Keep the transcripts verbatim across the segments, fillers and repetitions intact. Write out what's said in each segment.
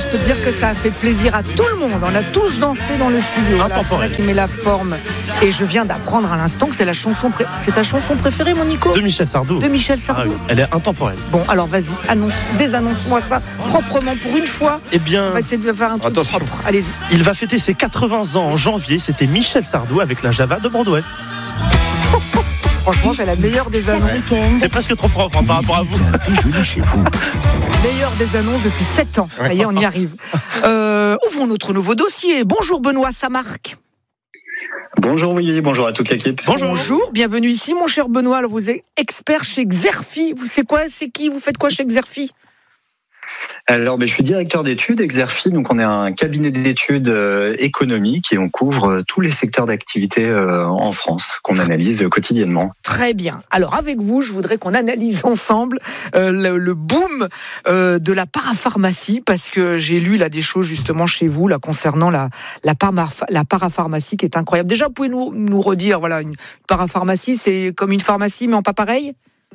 peux te dire que ça a fait plaisir à tout le monde. On a tous dansé dans le studio. Voilà, là qui met la forme. Et je viens d'apprendre à l'instant que c'est la chanson pré... c'est ta chanson préférée, mon Nico ? De Michel Sardou. De Michel Sardou. Ah oui. Elle est intemporelle. Bon, alors vas-y, annonce, désannonce-moi ça proprement pour une fois. Eh bien, on va essayer de faire un truc attention. propre. Allez-y. Il va fêter ses quatre-vingts ans en janvier. C'était Michel Sardou avec la Java de Broadway. Franchement, c'est la meilleure des annonces. C'est presque trop propre hein, par rapport à vous. Déjeuner chez vous. Meilleure des annonces depuis sept ans. Ça y est, on y arrive. Euh, ouvrons notre nouveau dossier. Bonjour Benoît Samarc. Bonjour Willy, bonjour à toute l'équipe. Bonjour. Bonjour, bienvenue ici mon cher Benoît. Alors, vous êtes expert chez Xerfi. Vous c'est quoi, c'est qui, vous faites quoi chez Xerfi ? Alors, ben, je suis directeur d'études, Xerfi, donc on est un cabinet d'études euh, économiques et on couvre euh, tous les secteurs d'activité euh, en France qu'on analyse euh, quotidiennement. Très bien. Alors avec vous, je voudrais qu'on analyse ensemble euh, le, le boom euh, de la parapharmacie, parce que j'ai lu là des choses justement chez vous là concernant la la, par- la parapharmacie qui est incroyable. Déjà, pouvez-vous nous, nous redire, voilà, une parapharmacie, c'est comme une pharmacie mais en pas pareil ?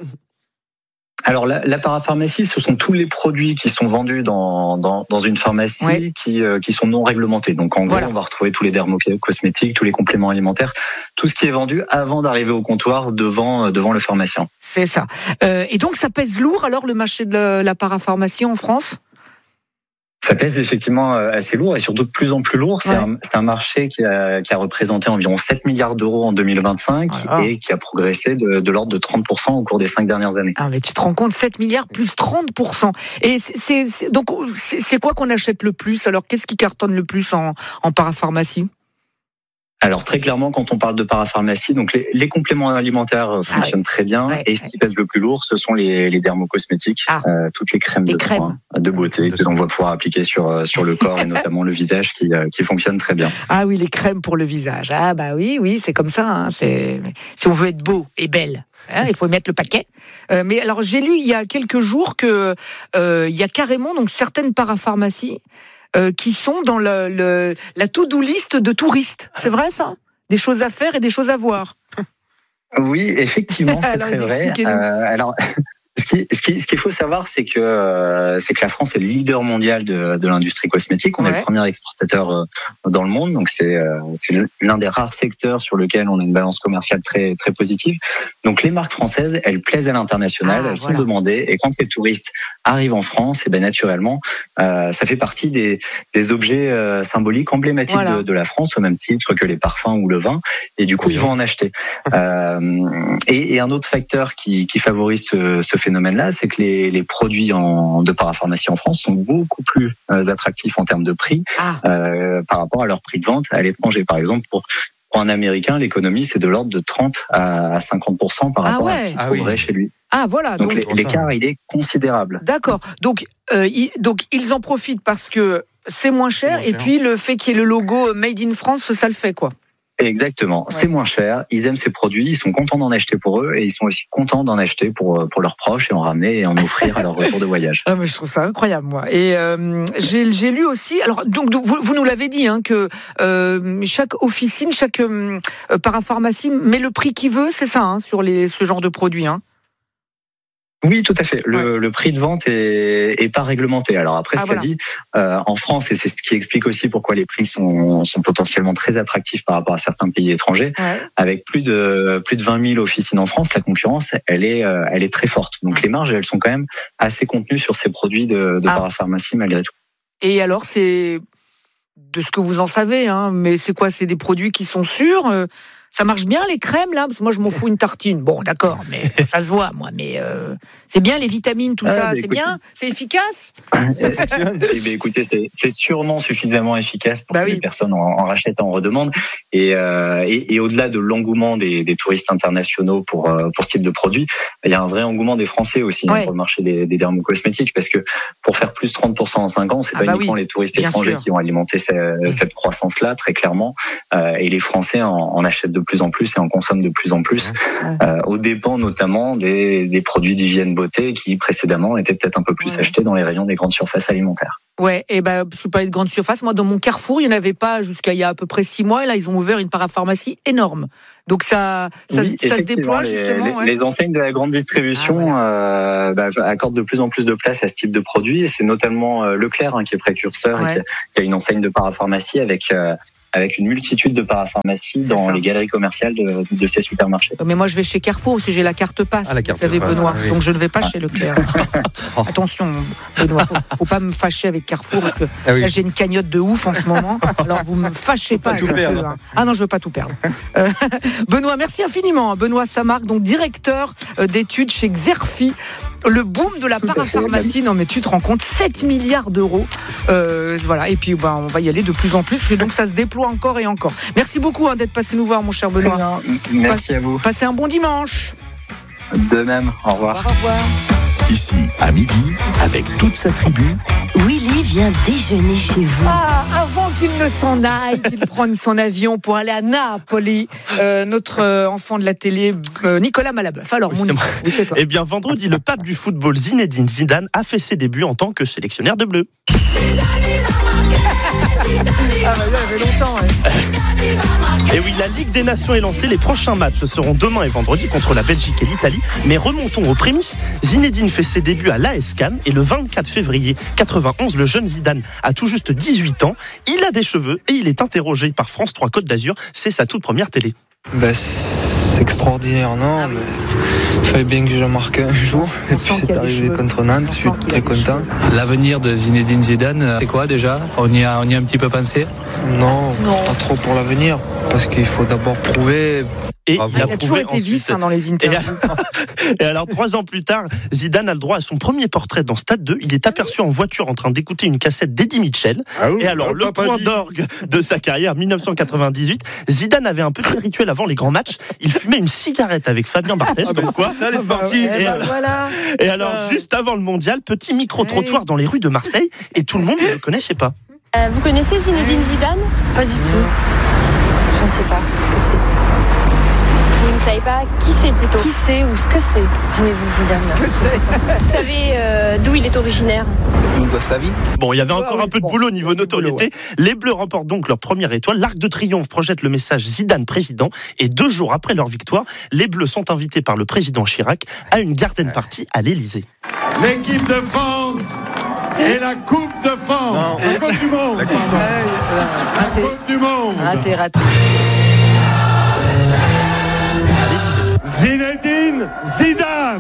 Alors la, la parapharmacie, ce sont tous les produits qui sont vendus dans dans, dans une pharmacie ouais. qui euh, qui sont non réglementés. Donc en voilà. gros, on va retrouver tous les dermocosmétiques, tous les compléments alimentaires, tout ce qui est vendu avant d'arriver au comptoir devant devant le pharmacien. C'est ça. Euh, et donc ça pèse lourd alors le marché de la, la parapharmacie en France ? Ça pèse effectivement assez lourd et surtout de plus en plus lourd. C'est, ouais. un, c'est un marché qui a, qui a représenté environ sept milliards d'euros en deux mille vingt-cinq voilà. et qui a progressé de, de l'ordre de trente pour cent au cours des cinq dernières années. Ah mais tu te rends compte, sept milliards plus trente pour cent. Et c'est, c'est, c'est, donc c'est, c'est quoi qu'on achète le plus ? Alors qu'est-ce qui cartonne le plus en, en parapharmacie ? Alors très clairement, quand on parle de parapharmacie, donc les, les compléments alimentaires fonctionnent ah oui. très bien, ouais, et ce qui pèse le plus lourd, ce sont les, les dermocosmétiques, ah. euh, toutes les crèmes les de crèmes. soins, de beauté que l'on va pouvoir appliquer sur sur le corps et notamment le visage, qui qui fonctionne très bien. Ah oui, les crèmes pour le visage. Ah bah oui, oui, c'est comme ça. Hein, c'est si on veut être beau et belle. Hein, il faut mettre le paquet. Euh, mais alors j'ai lu il y a quelques jours que euh, il y a carrément donc certaines parapharmacies Euh, qui sont dans le, le, la to-do list de touristes. C'est vrai ça ? Des choses à faire et des choses à voir. Oui, effectivement, c'est très vrai. Euh, alors, ce, qui, ce, qui, ce qu'il faut savoir, c'est que, euh, c'est que la France est le leader mondial de, de l'industrie cosmétique. On ouais. est le premier exportateur euh, dans le monde, donc c'est, euh, c'est l'un des rares secteurs sur lequel on a une balance commerciale très, très positive. Donc les marques françaises, elles plaisent à l'international, ah, elles voilà. sont demandées, et quand les touristes arrivent en France, et ben naturellement, euh, ça fait partie des, des objets euh, symboliques, emblématiques voilà. de, de la France, au même titre que les parfums ou le vin, et du coup oui. ils vont en acheter. euh, et, et un autre facteur qui, qui favorise ce, ce phénomène-là, c'est que les, les produits en, de parapharmacie en France sont beaucoup plus euh, attractifs en termes de prix ah. euh, par rapport à leur prix de vente à l'étranger. Par exemple, pour Pour un Américain, l'économie, c'est de l'ordre de trente à cinquante pour cent par rapport ah ouais. à ce qu'il ah trouverait oui. chez lui. Ah voilà. Donc, donc l'écart, il est considérable. D'accord. Donc, euh, ils, donc ils en profitent parce que c'est moins cher, c'est moins et cher. Puis le fait qu'il y ait le logo Made in France, ça le fait quoi. Exactement, ouais. c'est moins cher, ils aiment ces produits, ils sont contents d'en acheter pour eux et ils sont aussi contents d'en acheter pour pour leurs proches et en ramener et en offrir à leur retour de voyage. Ah mais je trouve ça incroyable moi. Et euh, j'ai j'ai lu aussi, alors donc vous, vous nous l'avez dit hein, que euh, chaque officine, chaque euh, parapharmacie met le prix qu'il veut, c'est ça hein, sur les ce genre de produits hein. Oui, tout à fait. Le, ouais. le prix de vente est, est pas réglementé. Alors après, ah, cela voilà. dit, euh, en France, et c'est ce qui explique aussi pourquoi les prix sont, sont potentiellement très attractifs par rapport à certains pays étrangers, ouais. avec plus de plus de vingt mille officines en France, la concurrence, elle est euh, elle est très forte. Donc les marges, elles sont quand même assez contenues sur ces produits de, de ah. parapharmacie malgré tout. Et alors, c'est de ce que vous en savez, hein, mais c'est quoi ? C'est des produits qui sont sûrs euh... Ça marche bien les crèmes là, parce que moi je m'en fous une tartine. Bon d'accord, mais ça se voit moi. Mais euh, c'est bien les vitamines, tout ah, ça, c'est écoutez, bien, c'est efficace. Eh bien, écoutez, c'est, c'est sûrement suffisamment efficace pour bah que oui. les personnes en, en rachètent, en redemandent. Et, euh, et, et au-delà de l'engouement des, des touristes internationaux pour pour ce type de produit, il y a un vrai engouement des Français aussi ouais. hein, pour le marché des, des dermocosmétiques, parce que pour faire plus trente pour cent en cinq ans, c'est ah pas bah uniquement oui. les touristes bien étrangers sûr. Qui ont alimenté cette, cette croissance-là très clairement, euh, et les Français en, en achètent de plus en plus et en consomme de plus en plus, ouais. euh, aux dépens notamment des, des produits d'hygiène beauté qui précédemment étaient peut-être un peu plus ouais. achetés dans les rayons des grandes surfaces alimentaires. Ouais, et ben, je parlais de grande surface. Moi, dans mon Carrefour, il n'y en avait pas jusqu'à il y a à peu près six mois. Et là, ils ont ouvert une parapharmacie énorme. Donc, ça, ça, oui, ça se déploie, les, justement. Les, ouais. les enseignes de la grande distribution ah, voilà. euh, bah, accordent de plus en plus de place à ce type de produit. Et c'est notamment euh, Leclerc hein, qui est précurseur ouais. et qui a, qui a une enseigne de parapharmacie avec... Euh, avec une multitude de parapharmacies dans les galeries commerciales de, de ces supermarchés. Mais moi, je vais chez Carrefour parce que j'ai la carte passe, ah, la carte vous savez, passe, Benoît. Oui. Donc, je ne vais pas ah. chez Leclerc. Attention, Benoît, faut, faut pas me fâcher avec Carrefour parce que ah, oui. là, j'ai une cagnotte de ouf en ce moment. Alors, vous me fâchez pas. Tout perdre. Hein. Ah non, je veux pas tout perdre. Euh, Benoît, merci infiniment. Benoît Samarc, donc directeur d'études chez Xerfi. Le boom de la parapharmacie, non mais tu te rends compte, sept milliards d'euros. Euh, voilà, et puis ben, on va y aller de plus en plus, et donc ça se déploie encore et encore. Merci beaucoup hein, d'être passé nous voir, mon cher Benoît. Merci Pas, à vous. Passez un bon dimanche. De même, au revoir. Au revoir. Au revoir. Ici, à midi, avec toute sa tribu, Willy vient déjeuner chez vous. Ah, avant qu'il ne s'en aille, qu'il prenne son avion pour aller à Napoli, euh, notre euh, enfant de la télé, euh, Nicolas Malabeuf. Alors, oui, mon c'est, oui, c'est toi. Eh bien, vendredi, le pape du football, Zinedine Zidane, a fait ses débuts en tant que sélectionneur de bleu. Ah bah là, il y avait longtemps, ouais. Et oui, la Ligue des Nations est lancée. Les prochains matchs seront demain et vendredi contre la Belgique et l'Italie. Mais remontons aux prémices. Zinedine fait ses débuts à l'A S Cannes et le vingt-quatre février quatre-vingt-onze, le jeune Zidane a tout juste dix-huit ans. Il a des cheveux et il est interrogé par France trois Côte d'Azur. C'est sa toute première télé. Bah, c'est extraordinaire, non, mais il fallait bien que je marque un jour. Et puis c'est arrivé contre Nantes, je suis très content. L'avenir de Zinedine Zidane, c'est quoi déjà ? On y a, on y a un petit peu pensé ? Non, non, pas trop pour l'avenir, parce qu'il faut d'abord prouver. Et il a, il a toujours été ensuite. vif hein, dans les interviews. Et, et alors, trois ans plus tard, Zidane a le droit à son premier portrait dans Stade deux. Il est aperçu en voiture en train d'écouter une cassette d'Eddie Mitchell. Ah oui, et alors, ah, le point dit. d'orgue de sa carrière, dix-neuf cent quatre-vingt-dix-huit, Zidane avait un petit rituel avant les grands matchs. Il fumait une cigarette avec Fabien Barthez, ah, comme quoi. C'est ça, les sportifs. Et, et, alors, voilà, et alors, juste avant le mondial, petit micro-trottoir dans les rues de Marseille, et tout le monde ne le connaissait pas. Euh, vous connaissez Zinedine Zidane ? Pas du tout. Je ne sais pas ce que c'est. Vous ne savez pas qui c'est plutôt ? Qui c'est ou ce que c'est ? Voulez-vous vous dire ce que c'est ? Vous savez euh, d'où il est originaire ? Yougoslavie. Bon, il y avait encore ouais, un peu bon, de boulot au niveau notoriété. Ouais. Les Bleus remportent donc leur première étoile. L'Arc de Triomphe projette le message Zidane président. Et deux jours après leur victoire, les Bleus sont invités par le président Chirac à une garden party à l'Élysée. L'équipe de France et la Coupe de France. Non. La Coupe du Monde. La Coupe, euh, la coupe du Monde. Raté, raté. Zinedine Zidane.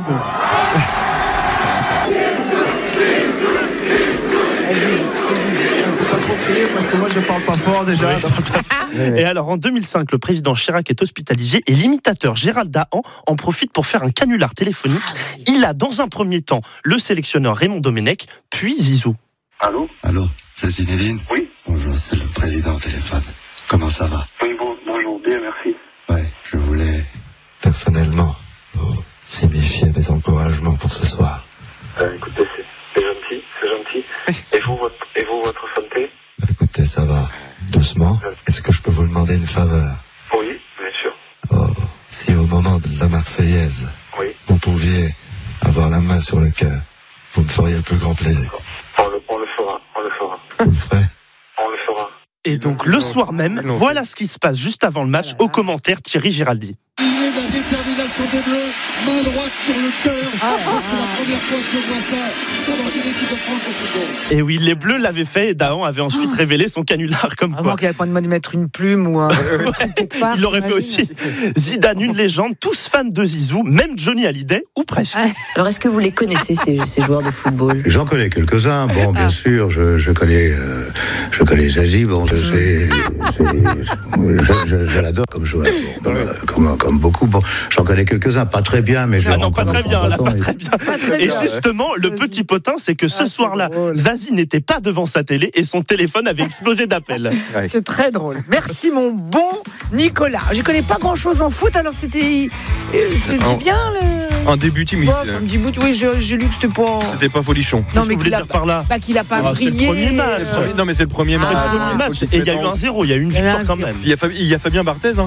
Parce que moi je parle pas fort déjà. Oui. Et alors en deux mille cinq, le président Chirac est hospitalisé et l'imitateur Gérald Dahan en profite pour faire un canular téléphonique. Il a dans un premier temps le sélectionneur Raymond Domenech, puis Zizou. Allô ? Allô, c'est Zinedine ? Oui. Bonjour, c'est le président au téléphone. Comment ça va ? Oui, bon, bonjour, bien, merci. Ouais, je voulais personnellement vous signifier mes encouragements pour ce soir. Euh, écoutez, c'est, c'est gentil, c'est gentil. Et vous, votre, et vous, votre santé ? Bah, écoutez, ça va. Doucement. Est-ce que je peux vous demander une faveur ? Oui, bien sûr. Oh, si au moment de la Marseillaise, oui. vous pouviez avoir la main sur le cœur, vous me feriez le plus grand plaisir. On le, on le fera, on le fera. Vous le ferez ? On le fera. Et donc le soir même, voilà ce qui se passe juste avant le match. Au commentaire, Thierry Giraldi. Il est la détermination des Bleus, main droite sur le cœur. Ah, ah, c'est la première fois que je vois ça dans une équipe de France de football. Et oui, les Bleus l'avaient fait et Dahan avait ensuite ah. révélé son canular comme Avant quoi. qu'il avait pas de mettre une plume ou un truc quelque part. Il l'aurait fait aussi. Zidane, une légende, tous fans de Zizou, même Johnny Hallyday ou presque. Alors est-ce que vous les connaissez ces, ces joueurs de football ? J'en connais quelques-uns. Bon, bien sûr, je, je connais, euh, je connais Zazie. Bon, je sais, c'est, je, je, je l'adore comme joueur, bon, euh, comme, comme beaucoup. Bon, j'en connais quelques-uns, pas très bien, mais je. Ah non, pas très bien, là, pas très bien. Pas très et bien, justement, ouais. le petit potin, c'est que ce ah, soir-là, Zazie n'était pas devant sa télé et son téléphone avait explosé d'appels. Ouais. C'est très drôle. Merci mon bon Nicolas. Je connais pas grand-chose en foot, alors c'était, c'était en, bien le. Un début timide. Oh, un petit bout, oui, j'ai, j'ai lu que c'était pas. C'était pas folichon. Non, mais qu'il a, dire par là bah, qu'il a pas ah, brillé. C'est le premier match. Euh... Non, mais c'est le premier match. Ah, c'est le premier match. Et il y a eu un zéro, il y a eu une victoire quand même. Il y a Fabien Barthez, hein.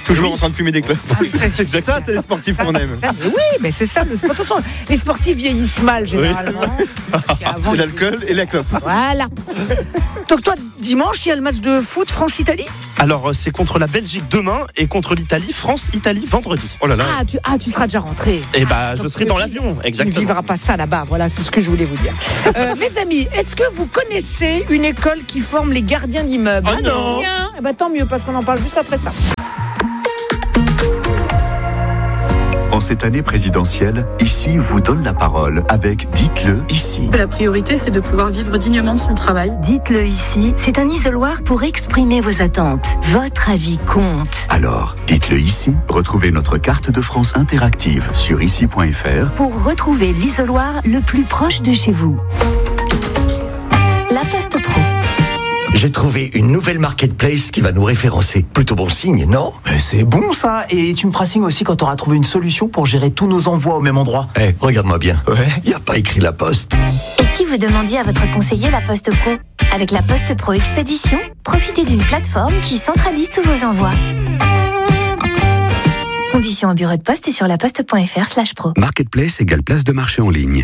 Toujours oui. en train de fumer des clopes. Ah, ça, c'est ça, ça, c'est les sportifs ça, qu'on aime. Ça, oui, mais c'est ça le sport. De toute façon, les sportifs vieillissent mal généralement. Oui. C'est l'alcool et la clope. Voilà. Donc toi, dimanche, il y a le match de foot France-Italie ? Alors, c'est contre la Belgique demain et contre l'Italie, France-Italie vendredi. Oh là là. Ah, tu, ah, tu seras déjà rentré. Eh bah, ah, je serai dans l'avion, exactement. Tu ne vivras pas ça là-bas, voilà, c'est ce que je voulais vous dire. euh, mes amis, est-ce que vous connaissez une école qui forme les gardiens d'immeubles ? Ah non. Bien. Eh ben, tant mieux, parce qu'on en parle juste après ça. En cette année présidentielle, Ici vous donne la parole avec Dites-le ici. La priorité, c'est de pouvoir vivre dignement son travail. Dites-le ici, c'est un isoloir pour exprimer vos attentes. Votre avis compte. Alors, dites-le ici. Retrouvez notre carte de France interactive sur ici point f r pour retrouver l'isoloir le plus proche de chez vous. La Poste Pro. J'ai trouvé une nouvelle marketplace qui va nous référencer. Plutôt bon signe, non ? Mais c'est bon ça. Et tu me feras signe aussi quand tu auras trouvé une solution pour gérer tous nos envois au même endroit. Eh, hey, regarde-moi bien. Ouais. Il n'y a pas écrit La Poste. Et si vous demandiez à votre conseiller La Poste Pro ? Avec La Poste Pro Expédition, profitez d'une plateforme qui centralise tous vos envois. Conditions au bureau de poste et sur laposte point f r slash pro. Marketplace égale place de marché en ligne.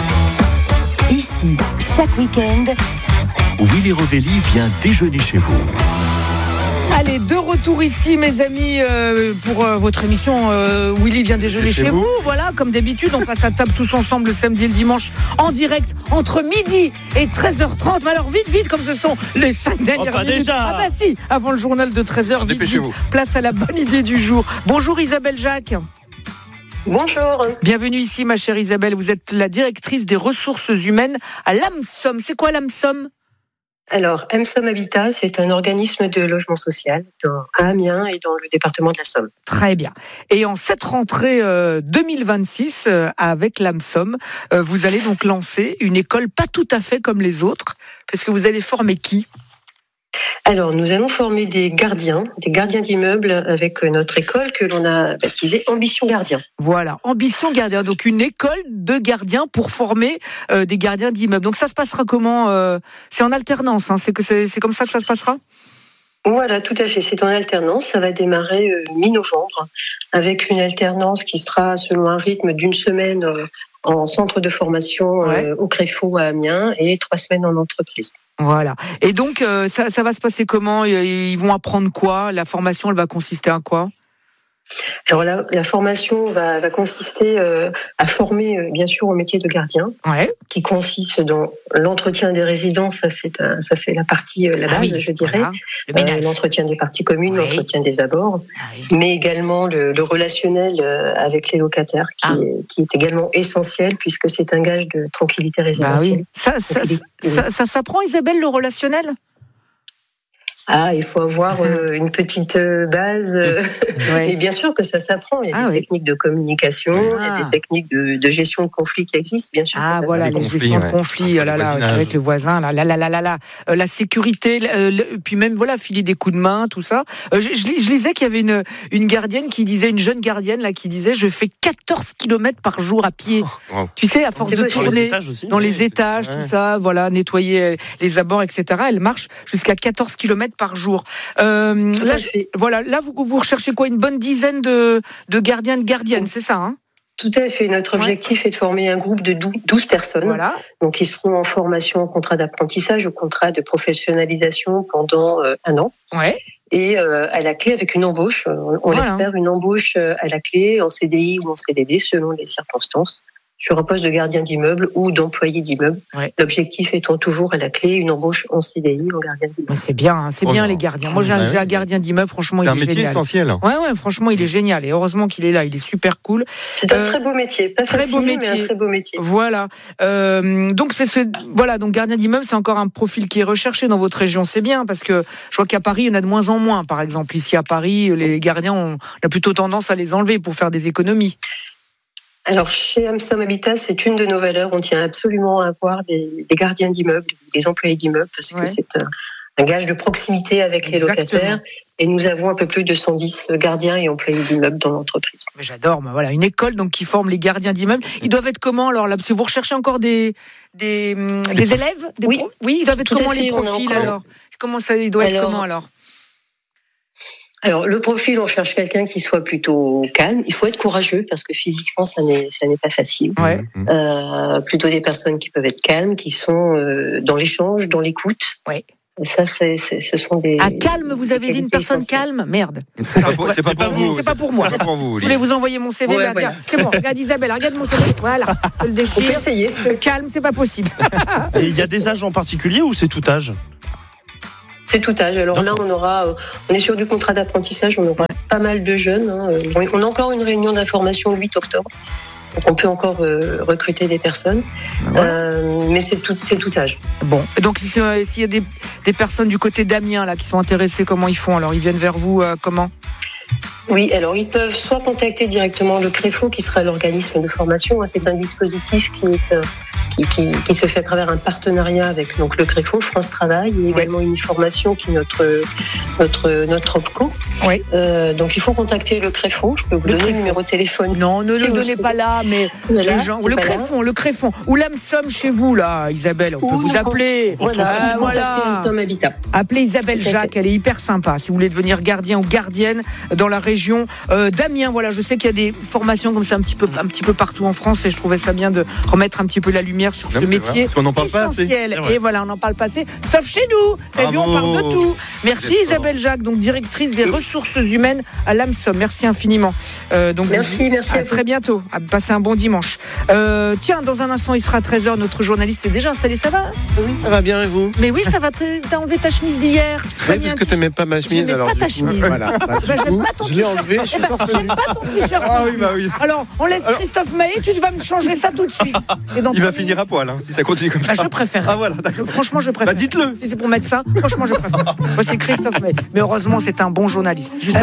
Ici, chaque week-end, Willy Rovelli vient déjeuner chez vous. Allez, de retour ici, mes amis, euh, pour euh, votre émission euh, Willy vient déjeuner chez, chez vous. vous. Voilà, comme d'habitude, on passe à table tous ensemble le samedi et le dimanche en direct entre midi et treize heures trente. Mais alors, vite, vite, comme ce sont les cinq dernières enfin, minutes. Déjà. Ah bah si, avant le journal de treize heures, vite, vite, place à la bonne idée du jour. Bonjour Isabelle Jacques. Bonjour. Bienvenue ici, ma chère Isabelle. Vous êtes la directrice des ressources humaines à l'AMSOM. C'est quoi l'AMSOM ? Alors, AMSOM Habitat, c'est un organisme de logement social dans, à Amiens et dans le département de la Somme. Très bien. Et en cette rentrée euh, deux mille vingt-six, euh, avec l'AMSOM, euh, vous allez donc lancer une école pas tout à fait comme les autres, parce que vous allez former qui ? Alors, nous allons former des gardiens, des gardiens d'immeubles avec notre école que l'on a baptisée Ambition Gardien. Voilà, Ambition Gardien, donc une école de gardiens pour former euh, des gardiens d'immeubles. Donc ça se passera comment euh, C'est en alternance, hein, c'est, que c'est, c'est comme ça que ça se passera ? Voilà, tout à fait, c'est en alternance. Ça va démarrer euh, mi-novembre avec une alternance qui sera selon un rythme d'une semaine euh, en centre de formation ouais. euh, au Créfaux à Amiens et trois semaines en entreprise. Voilà. Et donc, euh, ça, ça va se passer comment ? Ils vont apprendre quoi ? La formation, elle va consister à quoi ? Alors la, la formation va, va consister euh, à former euh, bien sûr au métier de gardien, ouais. qui consiste dans l'entretien des résidences, ça c'est, un, ça c'est la partie, euh, la base, ah oui, je dirais, voilà. euh, l'entretien des parties communes, ouais. l'entretien des abords, ah oui. mais également le, le relationnel euh, avec les locataires, qui, ah. est, qui est également essentiel puisque c'est un gage de tranquillité résidentielle. Bah oui. ça, ça, ça, ça s'apprend, Isabelle, le relationnel ? Ah, il faut avoir euh, une petite euh, base. Euh, ouais. Et bien sûr que ça s'apprend. Il y a ah, des oui. techniques de communication, ah. il y a des techniques de, de gestion de conflits qui existent, bien sûr. Ah, que ça voilà, les gestions de conflits. Oh là là, c'est avec le voisin, là, là, là, là, là, là. Euh, la sécurité, euh, le, puis même, voilà, filer des coups de main, tout ça. Euh, je, je, je lisais qu'il y avait une, une gardienne qui disait, une jeune gardienne, là, qui disait, je fais quatorze kilomètres par jour à pied. Oh, wow. Tu sais, à force c'est de tourner dans les, dans les étages, ouais. tout ça, voilà, nettoyer les abords, et cetera. Elle marche jusqu'à quatorze kilomètres par jour. Euh, là, je, voilà, là vous, vous recherchez quoi ? Une bonne dizaine de, de gardiens, de gardiennes, c'est ça hein ? Tout à fait. Notre objectif ouais. est de former un groupe de douze personnes. Voilà. Donc, ils seront en formation en contrat d'apprentissage ou contrat de professionnalisation pendant euh, un an. Ouais. Et euh, à la clé, avec une embauche, on voilà. l'espère, une embauche à la clé, en C D I ou en C D D, selon les circonstances, sur un poste de gardien d'immeuble ou d'employé d'immeuble. Ouais. L'objectif étant toujours à la clé une embauche en C D I, en gardien d'immeuble. Mais c'est bien, hein, c'est oh bien non. les gardiens. Moi, j'ai un, j'ai un gardien d'immeuble, franchement, c'est il est génial. C'est un métier essentiel. Ouais, ouais, franchement, il est génial. Et heureusement qu'il est là, il est super cool. C'est euh, un très beau métier, pas très facile, beau métier. mais un très beau métier. Voilà. Euh, donc, c'est ce, voilà, donc gardien d'immeuble, c'est encore un profil qui est recherché dans votre région. C'est bien, parce que je vois qu'à Paris, il y en a de moins en moins. Par exemple, ici à Paris, les gardiens, on a plutôt tendance à les enlever pour faire des économies. Alors, chez AMSOM Habitat, c'est une de nos valeurs. On tient absolument à avoir des, des gardiens d'immeubles, des employés d'immeubles, parce ouais. que c'est un, un gage de proximité avec les Exactement. locataires. Et nous avons un peu plus de cent dix gardiens et employés d'immeubles dans l'entreprise. Mais j'adore, mais voilà, une école donc qui forme les gardiens d'immeubles. Ils doivent être comment alors là ? Parce que vous recherchez encore des des, des élèves, des oui. Pro- oui, ils doivent être Tout comment fait, les profils encore... alors ? Comment ça, ils doivent alors... être comment alors ? Alors, le profil, on cherche quelqu'un qui soit plutôt calme. Il faut être courageux parce que physiquement, ça n'est, ça n'est pas facile. Ouais. Euh, plutôt des personnes qui peuvent être calmes, qui sont euh, dans l'échange, dans l'écoute. Ouais. Ça, c'est, c'est, ce sont des. Ah, calme, vous avez dit une personne calme? Merde. C'est pas pour, c'est pas pour vous. C'est pas pour moi. C'est pas pour vous. Je voulais vous envoyer mon C V. Ouais, bah, voilà. tiens, c'est bon, regarde Isabelle, regarde mon C V. Voilà, je le déchire. On peut essayer. Euh, Calme, c'est pas possible. Et il y a des âges en particulier ou c'est tout âge? C'est tout âge. Alors là, on aura, on est sur du contrat d'apprentissage, on aura pas mal de jeunes. Hein. On a encore une réunion d'information le huit octobre. Donc on peut encore euh, recruter des personnes, ouais. euh, mais c'est tout, c'est tout âge. Bon, et donc s'il y a des, des personnes du côté d'Amiens là qui sont intéressées, comment ils font? Alors ils viennent vers vous euh, comment? Oui, alors ils peuvent soit contacter directement le CREFO, qui sera l'organisme de formation. C'est un dispositif qui, est, qui, qui, qui se fait à travers un partenariat avec donc, le CREFO, France Travail, et également ouais. une formation qui est notre, notre, notre OPCO. Oui. Euh, donc il faut contacter le CREFO. Je peux vous le donner Créfon. le numéro de téléphone. Non, ne le donnez pas là, mais voilà, les gens, le Créfon, le Créfon, ou l'AMSOM chez vous là, Isabelle, on ou peut vous appeler. Voilà, euh, voilà. l'AMSOM Habitat. Appelez Isabelle Jacques, elle est hyper sympa. Si vous voulez devenir gardien ou gardienne dans la région euh, d'Amiens, voilà, je sais qu'il y a des formations comme ça un petit peu, un petit peu partout en France, et je trouvais ça bien de remettre un petit peu la lumière sur non, ce métier parce qu'on en parle essentiel. Pas assez. Et voilà, on n'en parle pas assez, sauf chez nous. T'as vu, on parle de tout. Merci Isabelle Jacques, donc directrice des ressources humaines à l'AMSOM. Merci infiniment. Euh, donc merci, vous, merci. À, à très bientôt. À passer un bon dimanche. Euh, tiens, dans un instant, il sera treize heures. Notre journaliste est déjà installé. Ça va? Oui, ça va bien, et vous? Mais oui, ça va. T'as enlevé ta chemise d'hier. Oui, parce que t'aimais pas ma chemise. J'aimais alors, pas ta coup, chemise. Voilà. Bah, j'aime pas ton je l'ai t-shirt. enlevé, je suis Eh ben, torse j'aime nu. pas ton t-shirt. Ah oui, bah oui. Alors, on laisse Alors... Christophe Maé. Tu vas me changer ça tout de suite. Et dans Il va finir minutes. à poil, hein, si ça continue comme bah, ça. Je préfère. Ah voilà, d'accord. Franchement, je préfère. Bah, dites-le. Si c'est pour mettre ça, franchement, je préfère. Moi, c'est Christophe Maé. Mais heureusement, c'est un bon journaliste. Juste